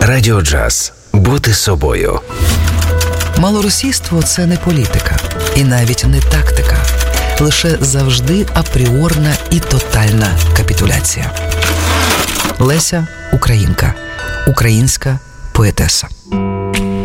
Радіо Джаз. Бути собою. Малоросійство – це не політика. І навіть не тактика. Лише завжди апріорна і тотальна капітуляція. Леся – українка. Українська поетеса.